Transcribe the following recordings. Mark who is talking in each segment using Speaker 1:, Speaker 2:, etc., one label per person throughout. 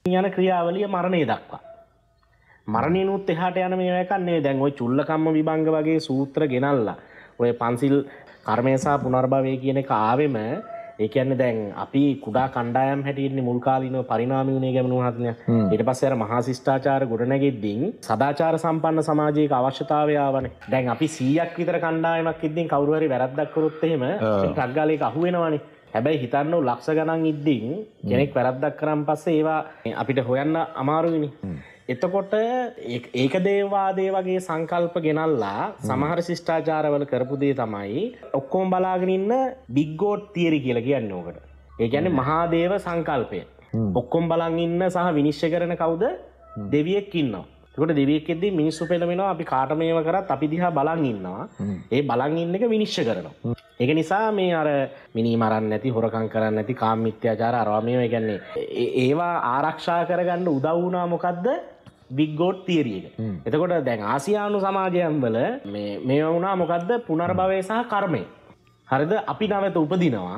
Speaker 1: යන ක්‍රියාවලිය මරණය දක්වා. මරණිනුත් එහාට යන මේවා එකක් නෙවෙයි. දැන් ওই චුල්ලකම්ම විභංග වගේ සූත්‍ර ගෙනල්ලා ඔය පන්සිල් කර්මය සහ පුනර්භවය කියන එක ආවෙම ඒ කියන්නේ දැන් අපි කුඩා කණ්ඩායම් හැටියට මුල් කාලීනව පරිණාමී වුණේ ගැමුණු මහත්මයා. ඊට පස්සේ අර මහා ශිෂ්ටාචාර ගොඩනැගෙද්දී සදාචාර සම්පන්න සමාජයක අවශ්‍යතාවය ආවනේ. දැන් අපි 100ක් විතර කණ්ඩායමක් ඉද්දී කවුරු හරි වැරද්දක් කරොත් එහෙම ටක් ගාලා ඒක අහුවෙනවනේ. හැබැයි හිතන්න ලක්ෂ ගණන් ඉද්දී කෙනෙක් වැරද්දක් කරන් පස්සේ ඒවා අපිට හොයන්න අමාරුයිනේ. එතකොට ඒක දේවවාදේ වගේ සංකල්ප ගෙනල්ලා සමහර ශිෂ්ටාචාරවල කරපු දේ තමයි ඔක්කොම බලාගෙන ඉන්න බිග් ගෝඩ් තියරි කියලා කියන්නේ ඕකට. ඒ කියන්නේ මහා දේව සංකල්පය. ඔක්කොම බලන් ඉන්න සහ විනිශ්චය කරන කවුද? දෙවියෙක් ඉන්නවා. ඒකට දෙවියෙක් එද්දී මිනිස්සු පෙළමෙනවා අපි කාට මේව කරත් අපි දිහා බලන් ඉන්නවා. ඒ බලන් ඉන්න එක විනිශ්චය කරනවා. ඒක නිසා මේ අර මිනී මරන්න නැති, හොරකම් කරන්න නැති, කාම මිත්‍යාචාර අරවා මේවා කියන්නේ ඒවා ආරක්ෂා කරගන්න උදව් වුණා මොකද්ද? බිග් ගෝඩ් තියරි එක. එතකොට දැන් ආසියානු සමාජයන් වල මේවා වුණා මොකද්ද? පුනර්භවය සහ කර්මය. හරිද? අපි නැවත උපදිනවා.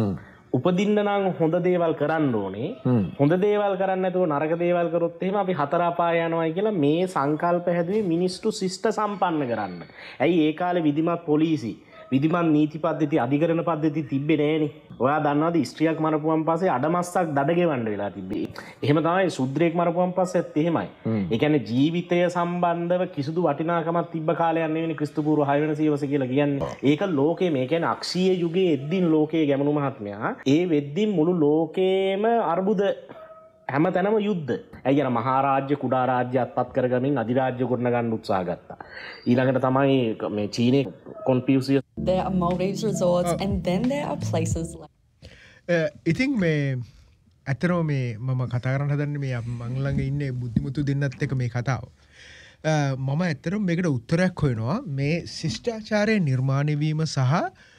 Speaker 1: උපදින්න නම් හොඳ දේවල් කරන්න ඕනේ. හොඳ දේවල් කරන්න නැතුව නරක දේවල් කරොත් එහෙම අපි හතර අපාය යනවායි කියලා මේ සංකල්ප හැදුවේ මිනිස්සු ශිෂ්ට සම්පන්න කරන්න. ඇයි ඒ කාලේ විධිමත් පොලිසි විධිමත් නීති පද්ධති අධිකරණ පද්ධති තිබ්බේ නෑනේ. ඔයා දන්නවද ස්ත්‍රියක් මරපුවම් පස්සේ අඩමස්සක් දඩ ගෙවන්න වෙලා තිබ්බේ. එහෙම තමයි ශුද්‍රයෙක් මරපුවම් පස්සෙත් එහෙමයි. ඒ කියන්නේ ජීවිතය සම්බන්ධව කිසිදු වටිනාකමක් තිබ්බ කාලයක් නෙවෙයි ක්‍රිස්තු පූර්ව 6 වෙනි සියවස කියලා කියන්නේ. ඒක ලෝකයේ මේ කියන්නේ අක්ෂීය යුගයේ එද්දීන් ලෝකයේ ගැමුණු මහත්මයා ඒ වෙද්දීන් මුළු ලෝකේම අර්බුද හැම තැනම යුද්ධ. ඇයි අර මහා රාජ්‍ය කුඩා රාජ්‍ය අත්පත් කරගමින් අධිරාජ්‍ය ගොඩනගන්න උත්සාහ ගත්තා. ඊළඟට තමයි මේ චීනයේ කොන්ෆියුසියස්.
Speaker 2: There are Maldives resorts and then there are places like
Speaker 3: ඉතින් මේ ඇතරම මේ මම කතා කරන්න හදන්නේ මේ මං ළඟ ඉන්නේ බුද්ධිමතු දෙන්නත් එක්ක මේ කතාව. මම ඇත්තටම මේකට උත්තරයක් හොයනවා. මේ ශිෂ්ටාචාරයේ නිර්මාණය වීම සහ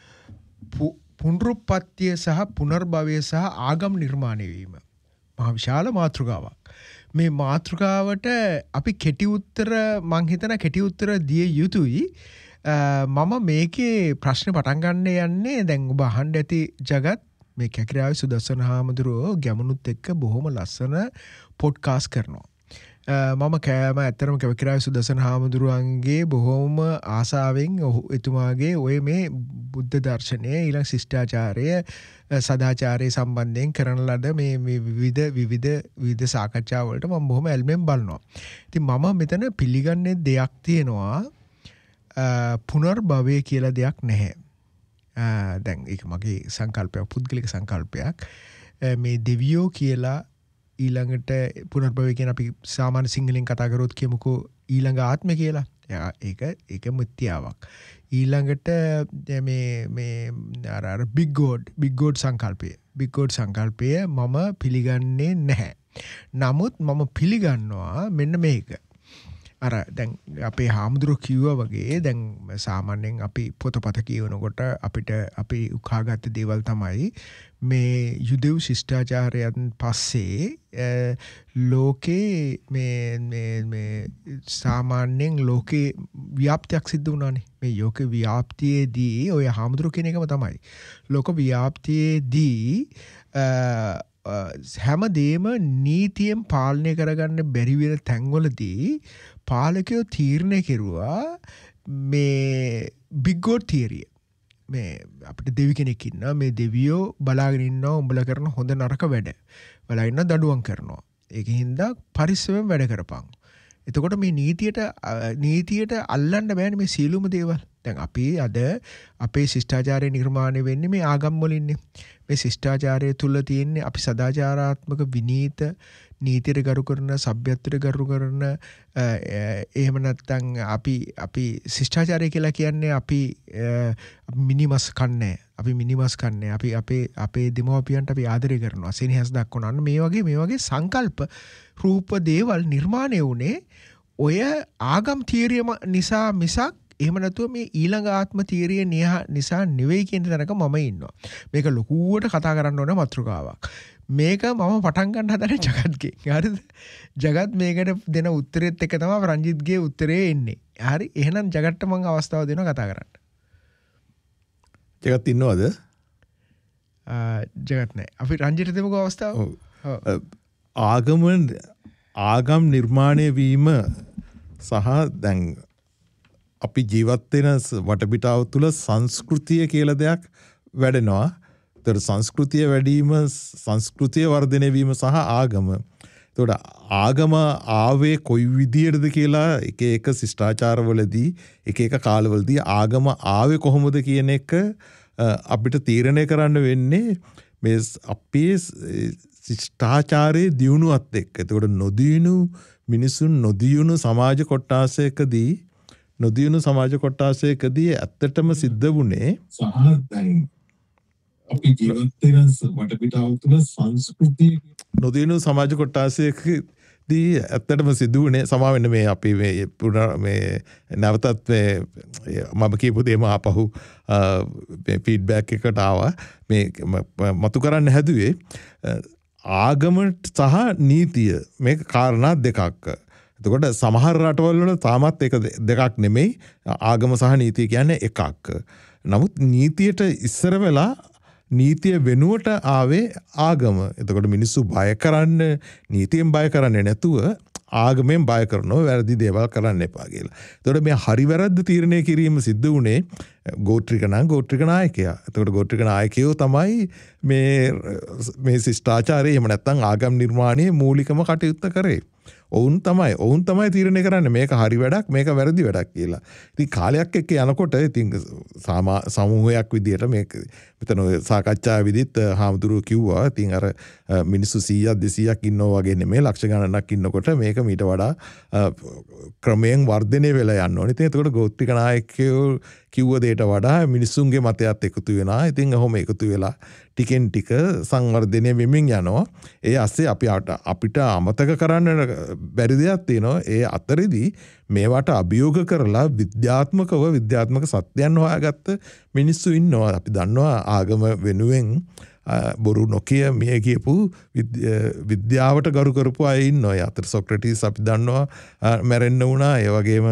Speaker 3: පුනරුත්පත්තිය සහ පුනර්භවය සහ ආගම් නිර්මාණය වීම මහා විශාල මාතෘකාවක්. මේ මාතෘකාවට අපි කෙටි උත්තර මං හිතන කෙටි උත්තර දිය යුතුයි. මම මේකේ ප්‍රශ්න පටන් ගන්න යන්නේ දැන් ඔබ අහන්න ඇති ජගත් මේ කැකිරාවේ සුදස්සන හාමුදුරුවෝ ගැමුණුත් එක්ක බොහොම ලස්සන පොඩ්කාස්ට් කරනවා. මම කෑම ඇත්තරම කැකිරාවේ සුදස්සන හාමුදුරුවන්ගේ බොහොම ආසාවෙන් එතුමාගේ ඔය මේ බුද්ධ දර්ශනය ඊළඟ ශිෂ්ටාචාරය සදාචාරය සම්බන්ධයෙන් කරන ලද මේ විවිධ සාකච්ඡා වලට මම බොහොම ඇල්මෙන් බලනවා. ඉතින් මම මෙතන පිළිගන්නේ දෙයක් තියෙනවා. පුනර්භවය කියලා දෙයක් නැහැ. දැන් ඒක මගේ සංකල්පයක්, පුද්ගලික සංකල්පයක්. මේ දෙවියෝ කියලා ඊළඟට පුනර්භවය කියන අපි සාමාන්‍ය සිංහලෙන් කතා කරොත් කියමුකෝ ඊළඟ ආත්මය කියලා. ඒක මිත්‍යාවක්. ඊළඟට මේ අර බිග් ගෝඩ් සංකල්පය මම පිළිගන්නේ නැහැ. නමුත් මම පිළිගන්නවා මෙන්න මේක. අර දැන් අපේ හාමුදුරුවෝ කිව්වා වගේ දැන් සාමාන්‍යයෙන් අපි පොතපත කියවනකොට අපි උකාගත්ත දේවල් තමයි මේ යුදෙව් ශිෂ්ටාචාරයන් පස්සේ ලෝකේ මේ සාමාන්‍යයෙන් ලෝකේ ව්‍යාප්තියක් සිද්ධ වුණානේ. මේ යෝක ව්‍යාප්තියේදී ඔය හාමුදුරුවෝ කියන එකම තමයි. ලෝක ව්‍යාප්තියේදී හැමදේම නීතියෙන් පාලනය කරගන්න බැරි වෙන තැන්වලදී පාලකයෝ තීරණය කෙරුවා මේ බිග් ගෝඩ් තියරිය. මේ අපිට දෙවි කෙනෙක් ඉන්නවා. මේ දෙවියෝ බලාගෙන ඉන්නවා උඹලා කරන හොඳ නරක වැඩ. බලා ඉන්න දඩුවම් කරනවා. ඒකින් හින්දා පරිස්සමෙන් වැඩ කරපන්. එතකොට මේ නීතියට අල්ලන්න බෑනේ මේ සියලුම දේවල්. දැන් අපි අද අපේ ශිෂ්ටාචාරය නිර්මාණය වෙන්නේ මේ ආගම් වලින්නේ. මේ ශිෂ්ටාචාරය තුල තියෙන්නේ අපි සදාචාරාත්මක විනීත නීතියට ගරු කරන සભ્યත්වයට ගරු කරන එහෙම නැත්නම් අපි ශිෂ්ටාචාරය කියලා කියන්නේ අපි මිනිමස් කන්නේ. අපි අපේ දෙමව්පියන්ට අපි ආදරය කරනවා. සෙනෙහස දක්වනවා. මේ වගේ සංකල්ප රූප දේවල් නිර්මාණය වුණේ ඔය ආගම් තියරිය නිසා මිසක් එහෙම නැතුව මේ ඊළඟ ආත්ම තීරිය නිසා නෙවෙයි කියන තැනක මම ඉන්නවා. මේක ලොකුවට කතා කරන්න ඕන මාතෘකාවක්. මේක මම පටන් ගන්න හදන්නේ ජගත්ගේ. හරිද? ජගත් මේකට දෙන උත්තරෙත් එක තමයි රංජිත්ගේ උත්තරේ එන්නේ. හරි. එහෙනම් ජගත්ට මම අවස්ථාව දෙනවා කතා කරන්න.
Speaker 4: ජගත් ඉන්නවද?
Speaker 3: ජගත් නැහැ. අපි රංජිට දෙමුකෝ අවස්ථාව.
Speaker 4: ඔව්. ආගම් නිර්මාණය වීම සහ දැන් අපි ජීවත් වෙන වටපිටාව තුළ සංස්කෘතිය කියලා දෙයක් වැඩෙනවා. ඒතර සංස්කෘතිය වැඩිම සංස්කෘතිය වර්ධනය වීම සහ ආගම. ඒතකොට ආගම ආවේ කොයි විදියටද කියලා එක ශිෂ්ටාචාරවලදී එක කාලවලදී ආගම ආවේ කොහොමද කියන එක අපිට තීරණය කරන්න වෙන්නේ මේ අපේ ශිෂ්ටාචාරයේ දියුණුවත් එක්ක. ඒතකොට නොදියුණු මිනිසුන් නොදියුණු සමාජ කොට්ටාසයකදී ඇත්තටම සිද්ධ වුණේ සහ දැන් අපි ජීවත් වෙන වටපිටාව තුළ සංස්කෘතිය නොදියුණු සමාජ කොට්ටාසයකදී ඇත්තටම සිදු වුණේ සමාවෙන්න මේ අපි මේ නැවතත් මම කියපු දේම ආපහු ෆීඩ්බැක් එකට ආවා. මේ මතු කරන්න හැදුවේ ආගමට සහ නීතිය මේක කාරණා දෙකක්. එතකොට සමහර රටවල් වල තාමත් එක දෙකක් නෙමෙයි ආගම සහ නීතිය කියන්නේ එකක්. නමුත් නීතියට ඉස්සර වෙලා නීතිය වෙනුවට ආවේ ආගම. එතකොට මිනිස්සු බය කරන්න නීතියෙන් බය කරන්නේ නැතුව ආගමෙන් බය කරනවා වැරදි දේවල් කරන්න එපා කියලා. එතකොට මේ හරි වැරද්ද තීරණය කිරීම සිද්ධ වුණේ ගෝත්‍රික නායකයා. එතකොට ගෝත්‍රික නායකයෝ තමයි මේ ශිෂ්ටාචාරයේ එහෙම නැත්නම් ආගම් නිර්මාණයේ මූලිකම කටයුත්ත කරේ. ඔවුන් තමයි තීරණය කරන්නේ මේක හරි වැඩක් මේක වැරදි වැඩක් කියලා. ඉතින් කාලයක් එක්ක යනකොට ඉතින් සමූහයක් විදියට මේක මෙතන සාකච්ඡාවේදීත් හාමුදුරුවෝ කිව්වා. ඉතින් අර මිනිස්සු 100ක් 200ක් ඉන්නවා වගේ නෙමෙයි ලක්ෂ ගණනක් ඉන්නකොට මේක මීට වඩා ක්‍රමයෙන් වර්ධනය වෙලා යන්න ඕනේ. ඉතින් එතකොට ගෝත්‍රික නායකයෝ කිව්ව දෙයට වඩා මිනිස්සුන්ගේ මතයත් එකතු වෙනවා. ඉතින් ඔහොම එකතු වෙලා ටිකෙන් ටික සංවර්ධනය වෙමින් යනවා. ඒ ASCII අපිට අමතක කරන්න බැරි දෙයක් තියෙනවා. ඒ අතරෙදී මේවට අභියෝග කරලා විද්‍යාත්මක සත්‍යයන් හොයාගත්ත මිනිස්සු ඉන්නවා. අපි දන්නවා ආගම වෙනුවෙන් බොරු නොකිය මිය කියපු විද්‍යාවට ගරු කරපු අය ඉන්නවා. ඒ අතර සොක්‍රටිස් අපි දන්නවා මැරෙන්න වුණා. ඒ වගේම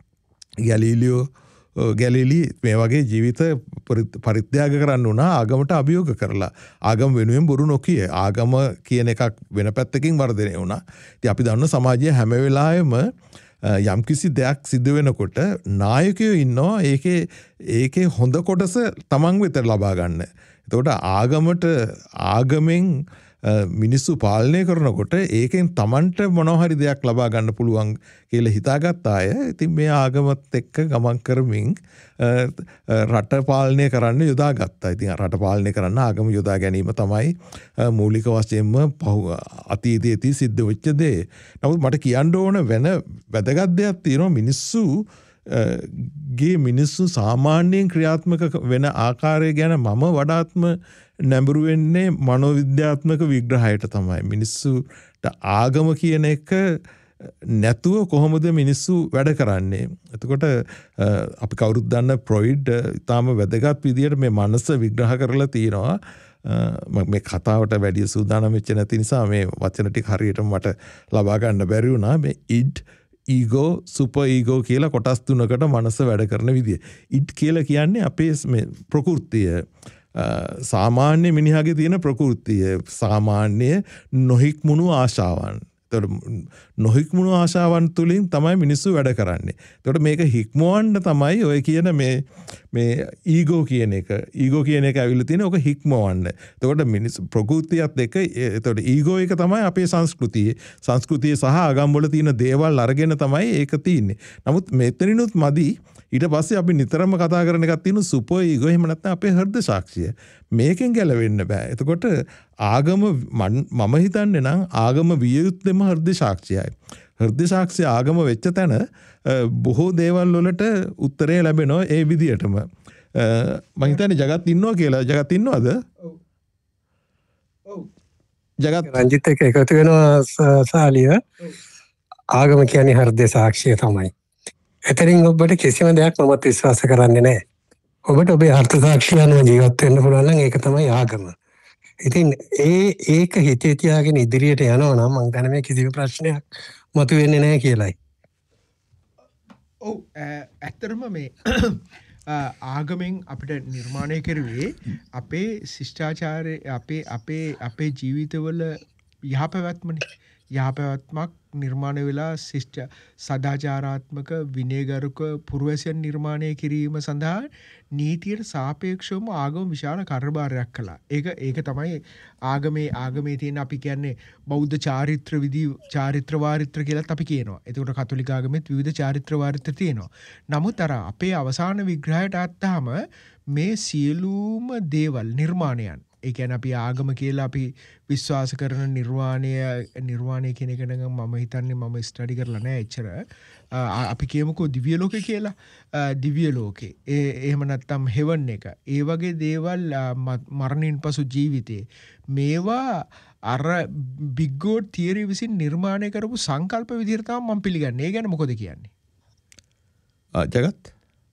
Speaker 4: ගැලීලි මේ වගේ ජීවිත පරිත්‍යාග කරන්න වුණා ආගමට අභියෝග කරලා. ආගම වෙනුවෙන් බොරු නොකිය. ආගම කියන එකක් වෙන පැත්තකින් වර්ධනය වුණා. ඉතින් අපි දන්න සමාජයේ හැම වෙලාවෙම යම්කිසි දෙයක් සිද්ධ වෙනකොට නායකයෝ ඉන්නවා ඒකේ හොඳ කොටස තමන් වෙත ලබා ගන්න. එතකොට ආගමෙන් මිනිස්සු පාලනය කරනකොට ඒකෙන් තමන්ට මොනවා හරි දෙයක් ලබා ගන්න පුළුවන් කියලා හිතාගත්ත අය ඉතින් මේ ආගමත් එක්ක ගමන් කරමින් රට පාලනය කරන්න යොදාගත්තා. ඉතින් රට පාලනය කරන්න ආගම යොදා ගැනීම තමයි මූලික වශයෙන්ම අතීතයේදී සිද්ධ වෙච්ච දේ. නමුත් මට කියන්න ඕන වෙන වැදගත් දෙයක් තියෙනවා. මිනිස්සු සාමාන්‍යයෙන් ක්‍රියාත්මක වෙන ආකාරය ගැන මම වඩාත්ම නැඹුරු වෙන්නේ මනෝවිද්‍යාත්මක විග්‍රහයට තමයි. මිනිස්සුට ආගම කියන එක නැතුව කොහොමද මිනිස්සු වැඩ කරන්නේ. එතකොට අපි කවුරුත් දන්න ෆ්‍රොයිඩ් ඊටාම වැදගත් විදියට මේ මනස විග්‍රහ කරලා තියෙනවා. මේ කතාවට වැඩි සූදානම් වෙච්ච නැති නිසා මේ වචන ටික හරියට මට ලබා ගන්න බැරි වුණා. මේ ඉඩ් ඊගෝ සුපර් ඊගෝ කියලා කොටස් තුනකට මනස වැඩ කරන විදිය. ඉඩ් කියලා කියන්නේ අපේ මේ ප්‍රകൃතිය. සාමාන්‍ය මිනිහාගේ තියෙන ප්‍රകൃතිය. සාමාන්‍ය නොහික්මුණු ආශාවන්. නොහික්මුණු ආශාවන් තුළින් තමයි මිනිස්සු වැඩ කරන්නේ. එතකොට මේක හික්මවන්න තමයි ඔය කියන මේ ඊගෝ කියන එක. ඊගෝ කියන එක ඇවිල්ලා තියෙන ඔක හික්මවන්න. එතකොට මිනිස්සු ප්‍රകൃතියත් එක්ක එතකොට ඊගෝ එක තමයි අපේ සංස්කෘතිය. සංස්කෘතිය සහ ආගම් වල තියෙන දේවල් අරගෙන තමයි ඒක තියෙන්නේ. නමුත් මෙතනිනුත් මදි ඊට පස්සේ අපි නිතරම කතා කරන එකක් තියෙන සුපර් ඊගෝ. එහෙම නැත්නම් අපේ හෘද සාක්ෂිය. මේකෙන් ගැලවෙන්න බෑ. එතකොට ආගම මම හිතන්නේ නම් ආගම විය යුත්තේම හෘද සාක්ෂියයි. හෘද සාක්ෂිය ආගම වෙච්ච තැන බොහෝ දේවල් වලට උත්තරේ ලැබෙනවා ඒ විදියටම. මම හිතන්නේ ජගත් ඉන්නවා කියලා. ජගත් ඉන්නවද? ඔව්. ජගත්
Speaker 5: රංජිත් එක්ක එකතු වෙනවා සාලිය. ආගම කියන්නේ හෘද සාක්ෂිය තමයි. එතරින් ඔබට කිසිම දෙයක් මමත් විශ්වාස කරන්නේ නැහැ. ඔබට ඔබේ අර්ථ සාක්ෂිය අනුව ජීවත් වෙන්න පුළුවන් නම් ඒක තමයි ආගම. ඉතින් ඒක හිතේ තියාගෙන ඉදිරියට යනවා නම් මම දන්නේ මේ කිසිම ප්‍රශ්නයක් මතුවෙන්නේ නැහැ කියලායි.
Speaker 3: ඔව් ඇත්තටම මේ ආගමෙන් අපිට නිර්මාණය කරුවේ අපේ ශිෂ්ටාචාරය අපේ ජීවිතවල යහපැවැත්මනේ. යහපැවැත්මක් නිර්මාණය වෙලා ශිෂ්ට සදාචාරාත්මක විනයගරුක පුරවැසියන් නිර්මාණය කිරීම සඳහා නීතියට සාපේක්ෂවම ආගම විශාල කාර්යභාරයක් කළා. ඒක තමයි ආගමේ තියෙන අපි කියන්නේ බෞද්ධ චාරිත්‍ර විදි චාරිත්‍ර වාරිත්‍ර කියලාත් අපි කියනවා. එතකොට කතෝලික ආගමෙත් විවිධ චාරිත්‍ර වාරිත්‍ර තියෙනවා. නමුත් අර අපේ අවසාන විග්‍රහයට අත්තාම මේ සියලුම දේවල් නිර්මාණයන් ඒ කියන්නේ අපි ආගම කියලා අපි විශ්වාස කරන නිර්වාණය කියන එක නම් මම හිතන්නේ මම ස්ටඩි කරලා නැහැ එච්චර. අපි කියමුකෝ දිව්‍ය ලෝකේ කියලා. දිව්‍ය ලෝකේ එහෙම නැත්නම් හෙවන් එක. ඒ වගේ දේවල් මරණින් පසු ජීවිතේ මේවා අර බිග් ගෝඩ් තියරි විසින් නිර්මාණය කරපු සංකල්ප විදිහට තමයි මම පිළිගන්නේ. ඒ ගැන මොකද කියන්නේ?
Speaker 4: ජගත්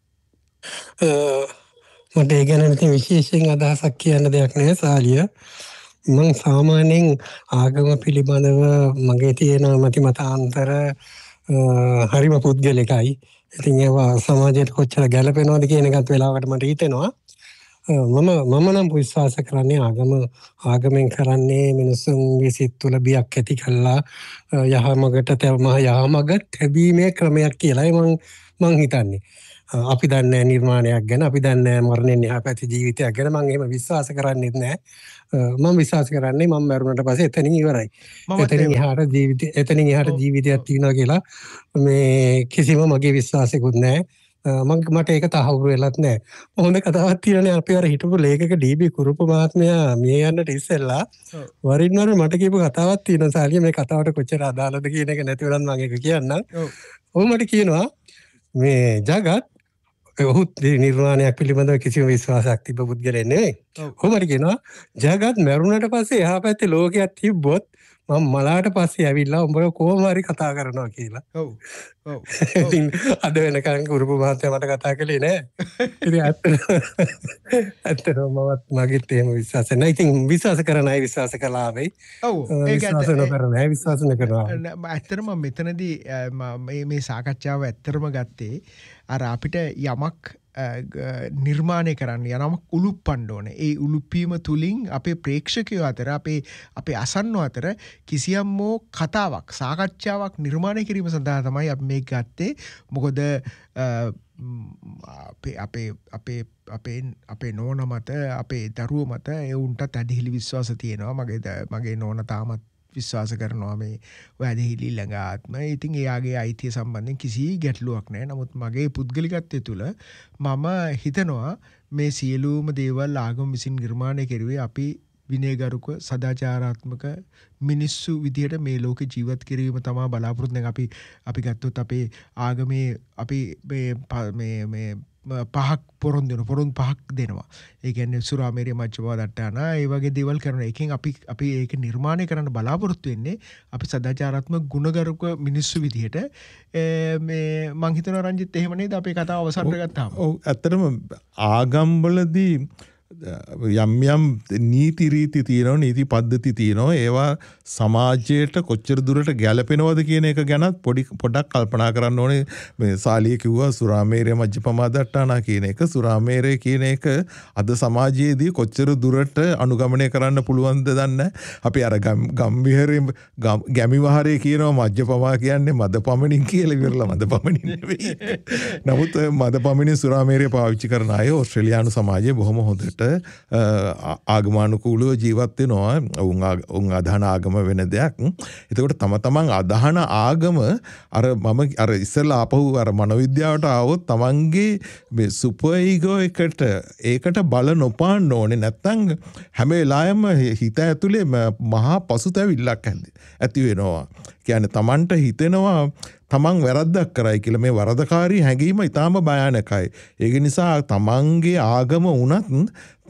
Speaker 5: මට ඒ ගැන විශේෂයෙන් අදහසක් කියන්න දෙයක් නැහැ සාලිය. මම සාමාන්‍යයෙන් ආගම පිළිබඳව මගේ තියෙන මතිමතාන්තර හරිම පුද්ගලිකයි. ඉතින් ඒවා සමාජයට කොච්චර ගැලපෙනවද කියන එකත් වෙලාවකට මට හිතෙනවා. මම නම් විශ්වාස කරන්නේ ආගමෙන් කරන්නේ මිනිසුන්ගේ සිත් තුළ බියක් ඇති කළා යහමගට තැබීමේ ක්‍රමයක් කියලායි මං හිතන්නේ. අපි දන්නේ නිර්මාණයක් ගැන, අපි දන්නේ මරණයෙන් එහා පැති ජීවිතයක් ගැන. මම එහෙම විශ්වාස කරන්නේත් නැහැ. මම විශ්වාස කරන්නේ මම මරුණට පස්සේ එතනින් ඉවරයි. එතනින් එහාට ජීවිතයක් තියෙනවා කියලා මේ කිසිම මගේ විශ්වාසයකුත් නැහැ. මට ඒක තහවුරු වෙලත් නැහැ. හොඳ කතාවක් තියෙනනේ අපි අර හිටපු ලේඛක ඩී.බී. කුරුප්පු මහත්මයා මේ යන්නට ඉස්සෙල්ලා වරින් වර මට කියපු කතාවක් තියෙනවා සාලිය. මේ කතාවට කොච්චර අදාළද කියන එක නැති වෙනත් මම ඒක කියන්නම්. ඔහු මට කියනවා මේ ජගත් ඔහුත් නිර්වාණයක් පිළිබඳව කිසිම විශ්වාසයක් තිබ්බ පුද්ගලයෙක් නෙවෙයි. ඔහු මට කියනවා ජගත් මරුණට පස්සේ එහා පැත්තේ ලෝකයක් තිබ්බොත් මම මලාට පස්සේ ඇවිල්ලා උඹව කොහොම හරි කතා කරනවා කියලා. ඔව්. ඉතින් අද වෙනකන් කුරුප්පු මහත්තයා මට කතා කළේ නෑ. ඉතින් ඇත්තටම මගේත් එහෙම විශ්වාස නැහැ. ඉතින් විශ්වාස කරන අය විශ්වාස කළා වෙයි. ඔව්. ඒක විශ්වාස නොකරන අය විශ්වාස නොකරනවා.
Speaker 3: ඇත්තටම මෙතනදී මේ සාකච්ඡාව ඇත්තටම ගත්තේ අර අපිට යමක් නිර්මාණය කරන්න යනමක් උලුප්පන්න ඕනේ. ඒ උලුප්පීම තුලින් අපේ ප්‍රේක්ෂකයෝ අතර අපේ අසන්නෝ අතර කිසියම්මෝ කතාවක් සාකච්ඡාවක් නිර්මාණය කිරීම සඳහා තමයි අපි මේක ගත්තේ. මොකද අපේ නෝන මත අපේ දරුවෝ මත ඒ උන්ටත් ඇදහිලි විශ්වාස තියෙනවා. මගේ නෝන තාමත් විශ්වාස කරනවා මේ ඔය ඇදහිලි ළඟ ආත්ම. ඉතින් එයාගේ අයිතිය සම්බන්ධයෙන් කිසි ගැටලුවක් නැහැ. නමුත් මගේ පුද්ගලිකත්වය තුළ මම හිතනවා මේ සියලුම දේවල් ආගම විසින් නිර්මාණය කෙරුවේ අපි විනයගරුක සදාචාරාත්මක මිනිස්සු විදිහට මේ ලෝකේ ජීවත් කිරීම තමයි බලාපොරොත්තු වෙන්නේ. අපි ගත්තොත් අපේ ආගමේ අපි මේ පහක් පොරොන්දු පහක් දෙනවා. ඒ කියන්නේ සුරාමේරිය මජ්ජපා දට්ටාන ඒ වගේ දේවල් කරනවා. ඒකෙන් අපි ඒක නිර්මාණය කරන්න බලාපොරොත්තු වෙන්නේ අපි සදාචාරාත්මක ගුණගරුක මිනිස්සු විදිහට. මේ මං හිතනවා රංජිත් එහෙම නේද අපේ කතාව අවසන් කරගත්තාම.
Speaker 4: ඔව් ඇත්තටම ආගම්වලදී යම් නීති රීති තියෙනවා, නීති පද්ධති තියෙනවා. ඒවා සමාජයට කොච්චර දුරට ගැලපෙනවද කියන එක ගැනත් පොඩක් කල්පනා කරන්න ඕනේ. මේ සාලිය කිව්වා සුරාමේරය මජ්ජපමා දට්ටානා කියන එක. සුරාමේරය කියන එක අද සමාජයේදී කොච්චර දුරට අනුගමනය කරන්න පුළුවන්ද දන්නේ. අපි අර ගම්විහරේ ගැමිවහරේ කියනවා මජ්ජපමා කියන්නේ මද පමණින් කියලා ඉවරලා මද පමණින් නෙවෙයි. නමුත් මද පමණින් සුරාමේරය පාවිච්චි කරන අය ඕස්ට්‍රේලියානු සමාජයේ බොහොම හොඳට ආගමානුකූලව ජීවත් වෙනවා. උන් අදහන ආගම වෙන දෙයක්. එතකොට තමන් අදහන ආගම අර ඉස්සෙල්ලා ආපහු අර මනෝවිද්‍යාවට ආවොත් තමන්ගේ මේ සුපර් ඊගෝ ඒකට බල නොපාන්න ඕනේ. නැත්නම් හැම වෙලාවෙම හිත ඇතුලේ මහා පසුතැවිල්ලක් ඇති වෙනවා. කියන්නේ තමන්ට හිතෙනවා තමන් වැරද්දක් කරයි කියලා. මේ වරදකාරී හැඟීම ඊටාම භයානකයි. ඒක නිසා තමන්ගේ ආගම වුණත්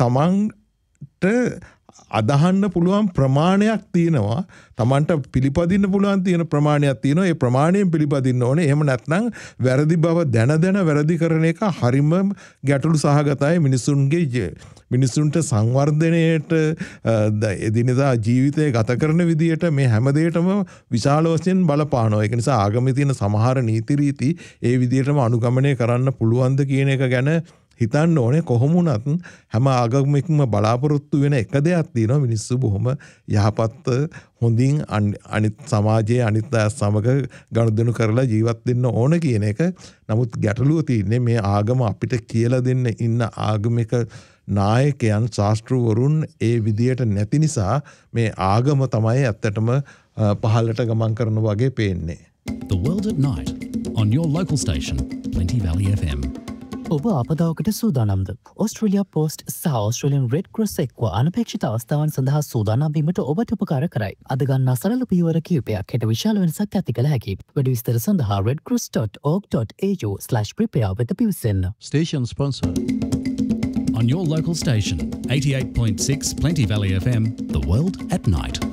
Speaker 4: තමන්ට අදහන්න පුළුවන් ප්‍රමාණයක් තියෙනවා. තමන්ට පිළිපදින්න පුළුවන් තියෙන ප්‍රමාණයක් තියෙනවා. ඒ ප්‍රමාණයෙන් පිළිපදින්න ඕනේ. එහෙම නැත්නම් වැරදි බව දැන වැරදි කරන එක හරිම ගැටලු සහගතයි. මිනිසුන්ට සංවර්ධනයට එදිනෙදා ජීවිතය ගත කරන විදියට මේ හැම දෙයකටම විශාල වශයෙන් බලපානවා. ඒක නිසා ආගමේ තියෙන සමහර නීති රීති ඒ විදියටම අනුගමනය කරන්න පුළුවන්ද කියන එක ගැන හිතන්න ඕනේ කොහොමුණත් හැම ආගමකින්ම බලාපොරොත්තු වෙන එක දෙයක් තියෙනවා මිනිස්සු බොහොම යහපත් හොඳින් අනිත් සමාජයේ අනිත් අය සමග ගනුදෙනු කරලා ජීවත් වෙන්න ඕන කියන එක. නමුත් ගැටලුව තියෙන්නේ මේ ආගම අපිට කියලා දෙන්න ඉන්න ආගමික නායකයන් ශාස්ත්‍රවරුන් ඒ විදියට නැති නිසා මේ ආගම තමයි ඇත්තටම පහළට ගමන් කරන වගේ පේන්නේ.
Speaker 6: The World at Night on your local station, Plenty Valley FM.
Speaker 7: ඔබ ආපදාවකට සූදානම්ද? ඔස්ට්‍රේලියා පෝස්ට් සහ ඔස්ට්‍රේලියන් රෙඩ් ක්‍රොස් එක්ව අනපේක්ෂිත අවස්ථාවන් සඳහා සූදානම් වීමට ඔබට උපකාර කරයි. අද ගන්නා සරල පියවර කිහිපයක් හෙට විශාල වෙනසක් ඇති කළ හැකියි. වැඩි විස්තර සඳහා redcross.org.au/prepare වෙත පිවිසෙන්න.
Speaker 6: Station sponsor. On your local station, 88.6 Plenty Valley FM, The World at Night.